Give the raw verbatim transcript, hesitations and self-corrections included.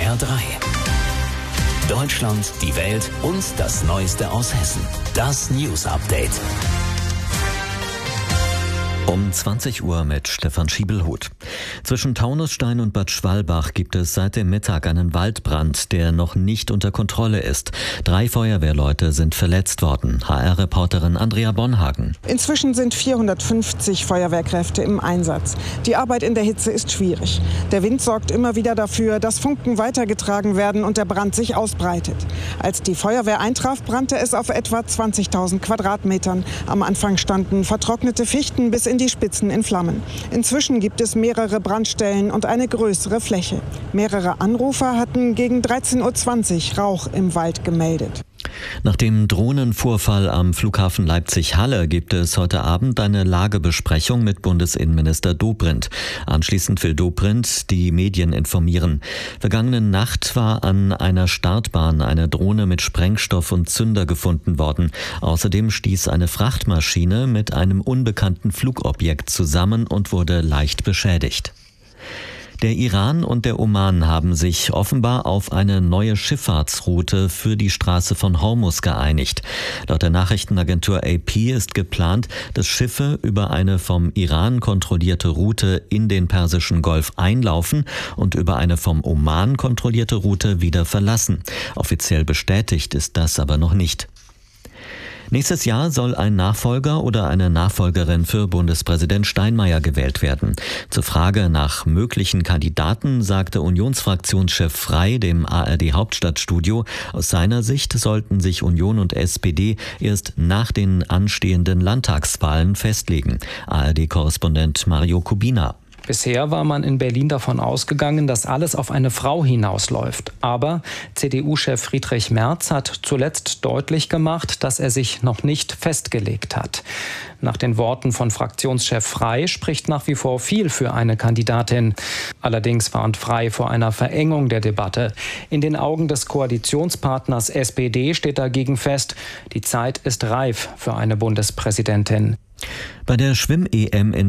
R drei. Deutschland, die Welt und das Neueste aus Hessen. Das News Update. Um zwanzig Uhr mit Stefan Schiebelhut. Zwischen Taunusstein und Bad Schwalbach gibt es seit dem Mittag einen Waldbrand, der noch nicht unter Kontrolle ist. Drei Feuerwehrleute sind verletzt worden. H R-Reporterin Andrea Bonhagen. Inzwischen sind vierhundertfünfzig Feuerwehrkräfte im Einsatz. Die Arbeit in der Hitze ist schwierig. Der Wind sorgt immer wieder dafür, dass Funken weitergetragen werden und der Brand sich ausbreitet. Als die Feuerwehr eintraf, brannte es auf etwa zwanzigtausend Quadratmetern. Am Anfang standen vertrocknete Fichten bis in die Spitzen in Flammen. Inzwischen gibt es mehrere Brandstellen und eine größere Fläche. Mehrere Anrufer hatten gegen dreizehn Uhr zwanzig Rauch im Wald gemeldet. Nach dem Drohnenvorfall am Flughafen Leipzig-Halle gibt es heute Abend eine Lagebesprechung mit Bundesinnenminister Dobrindt. Anschließend will Dobrindt die Medien informieren. Vergangene Nacht war an einer Startbahn eine Drohne mit Sprengstoff und Zünder gefunden worden. Außerdem stieß eine Frachtmaschine mit einem unbekannten Flugobjekt zusammen und wurde leicht beschädigt. Der Iran und der Oman haben sich offenbar auf eine neue Schifffahrtsroute für die Straße von Hormuz geeinigt. Laut der Nachrichtenagentur A P ist geplant, dass Schiffe über eine vom Iran kontrollierte Route in den Persischen Golf einlaufen und über eine vom Oman kontrollierte Route wieder verlassen. Offiziell bestätigt ist das aber noch nicht. Nächstes Jahr soll ein Nachfolger oder eine Nachfolgerin für Bundespräsident Steinmeier gewählt werden. Zur Frage nach möglichen Kandidaten sagte Unionsfraktionschef Frey dem A R D-Hauptstadtstudio, aus seiner Sicht sollten sich Union und S P D erst nach den anstehenden Landtagswahlen festlegen. A R D-Korrespondent Mario Kubina. Bisher war man in Berlin davon ausgegangen, dass alles auf eine Frau hinausläuft. Aber C D U-Chef Friedrich Merz hat zuletzt deutlich gemacht, dass er sich noch nicht festgelegt hat. Nach den Worten von Fraktionschef Frey spricht nach wie vor viel für eine Kandidatin. Allerdings warnt Frey vor einer Verengung der Debatte. In den Augen des Koalitionspartners S P D steht dagegen fest, die Zeit ist reif für eine Bundespräsidentin. Bei der Schwimm-E M in